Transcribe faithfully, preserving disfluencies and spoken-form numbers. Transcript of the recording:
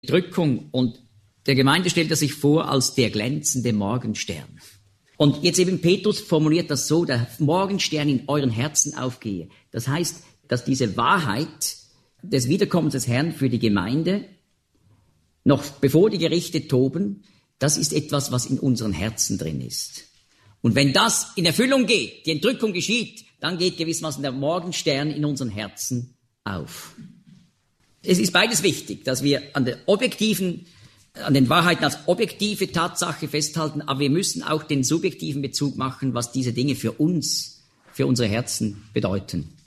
Entrückung. Und der Gemeinde stellt er sich vor als der glänzende Morgenstern. Und jetzt eben Petrus formuliert das so, der Morgenstern in euren Herzen aufgehe. Das heißt, dass diese Wahrheit des Wiederkommens des Herrn für die Gemeinde, noch bevor die Gerichte toben, das ist etwas, was in unseren Herzen drin ist. Und wenn das in Erfüllung geht, die Entrückung geschieht, dann geht gewissermaßen der Morgenstern in unseren Herzen auf. Es ist beides wichtig, dass wir an der objektiven, an den Wahrheiten als objektive Tatsache festhalten, aber wir müssen auch den subjektiven Bezug machen, was diese Dinge für uns, für unsere Herzen bedeuten.